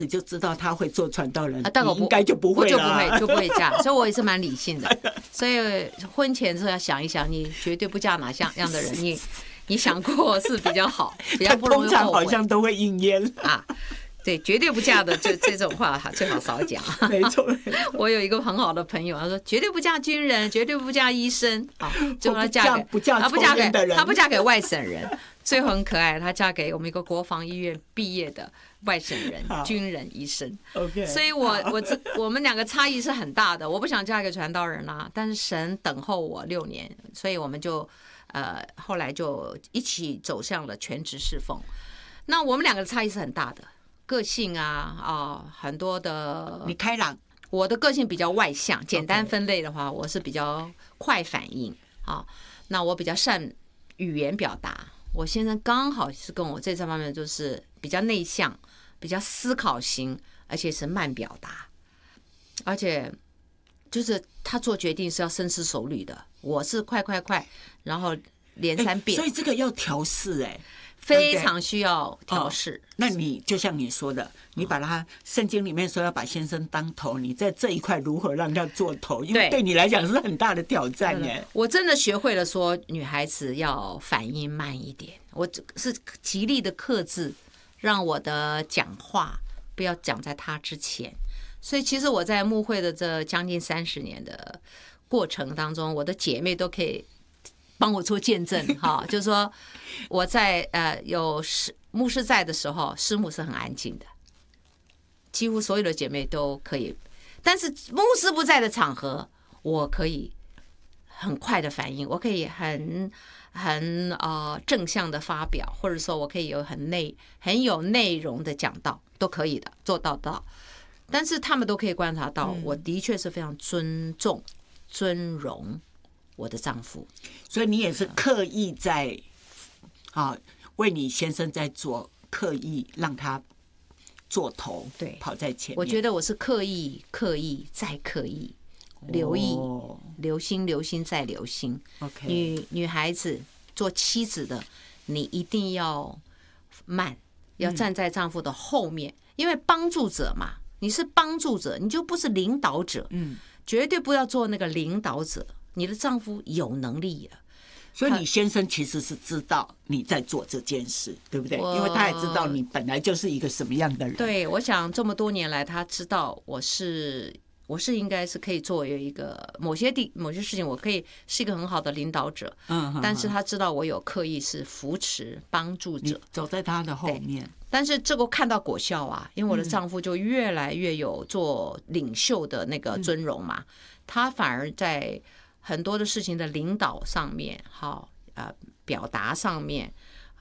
你就知道他会做传道人， 但我应该就不会了， 我就不会嫁，所以我也是蛮理性的。所以婚前是要想一想，你绝对不嫁哪样的人，你想过是比较好，比较不容易后悔。 通常好像都会应验啊。对，绝对不嫁的这种话最好少讲。 没错， 我有一个很好的朋友，他说绝对不嫁军人，绝对不嫁医生啊，最后他嫁给不嫁给外省人。最后很可爱，她嫁给我们一个国防医院毕业的外省人，军人医生。 OK， 所以我们两个差异是很大的。我不想嫁给传道人啦，但是神等候我6年，所以我们就后来就一起走向了全职侍奉。那我们两个的差异是很大的。个性很多的， 你开朗， 我的个性比较外向。简单分类的话，我是比较快反应啊。那我比较善语言表达。我先生刚好是跟我这方面就是比较内向，比较思考型，而且是慢表达，而且就是他做决定是要深思熟虑的。我是快，然后连3遍， 所以这个要调试非常需要调试。 那你就像你说的，你把他圣经里面说要把先生当头，你在这一块如何让他做头？因为对你来讲是很大的挑战耶。 我真的学会了说女孩子要反应慢一点，我是极力的克制，让我的讲话不要讲在他之前。所以其实我在牧会的这将近30年的过程当中，我的姐妹都可以帮我做见证哈，就是说我在有牧师在的时候，师母是很安静的，几乎所有的姐妹都可以。但是牧师不在的场合，我可以很快的反应，我可以很正向的发表，或者说我可以有很有内容的讲道，都可以的，做到。但是他们都可以观察到，我的确是非常尊重、尊荣我的丈夫， 所以你也是刻意在为你先生在做，刻意让他做头， 对， 跑在前面。 我觉得我是刻意再刻意，留意、留心再留心。 OK， 女孩子做妻子的，你一定要慢，要站在丈夫的后面，因为帮助者嘛，你是帮助者，你就不是领导者。绝对不要做那个领导者。你的丈夫有能力了， 所以你先生其实是知道你在做这件事，对不对？因为他也知道你本来就是一个什么样的人。 对，我想这么多年来，他知道我是应该是可以作为一个某些事情，我可以是一个很好的领导者。但是他知道我有刻意是扶持帮助者， 走在他的后面。 但是这个看到果效啊，因为我的丈夫就越来越有做领袖的那个尊荣嘛，他反而在很多的事情的领导上面，表达上面，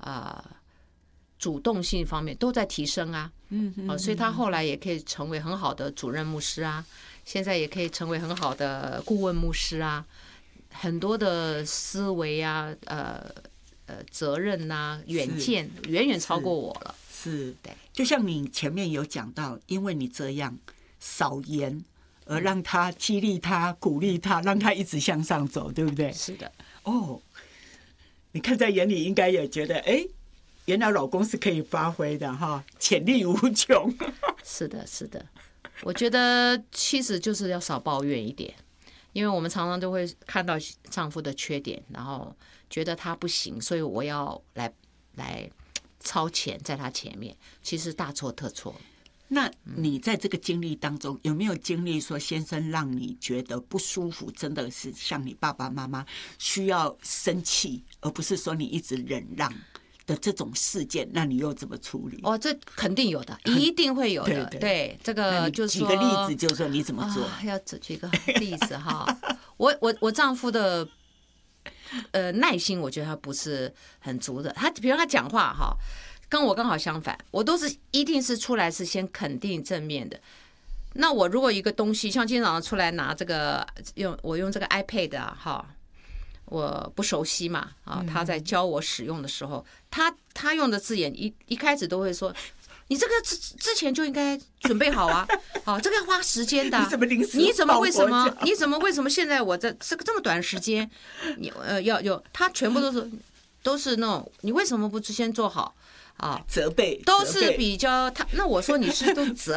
主动性方面都在提升啊。所以他后来也可以成为很好的主任牧师啊，现在也可以成为很好的顾问牧师啊，很多的思维啊，责任啊，远见远远超过我了。 是，对，就像你前面有讲到，因为你这样少言，而让他激励他、鼓励他，让他一直向上走，对不对？ 是的。 你看在眼里，应该也觉得，原来老公是可以发挥的哈，潜力无穷。 是的，是的。我觉得其实就是要少抱怨一点，因为我们常常都会看到丈夫的缺点，然后觉得他不行，所以我要来超前在他前面，其实大错特错。 那你在这个经历当中，有没有经历说先生让你觉得不舒服，真的是像你爸爸妈妈需要生气，而不是说你一直忍让的这种事件？那你又怎么处理？ 这肯定有的，一定会有的。对，这个就是说， 举个例子，就是说你怎么做？ 要举个例子哈。我丈夫的耐心，我觉得他不是很足的。比如他讲话哈，跟我刚好相反，我都是一定是出来是先肯定正面的。那我如果一个东西，像今天早上出来拿这个我用这个 iPad 啊，我不熟悉嘛，他在教我使用的时候，他用的字眼一开始都会说，你这个之前就应该准备好啊，这个要花时间的，你怎么为什么现在我这个这么短时间，你他全部都是那种，你为什么不先做好？责备都是比较他。那我说你是都责